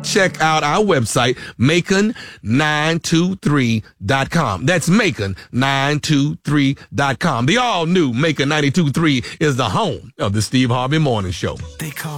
check out our website, Macon923.com. That's Macon923.com. The all-new Macon 92.3 is the home of the Steve Harvey Morning Show. They call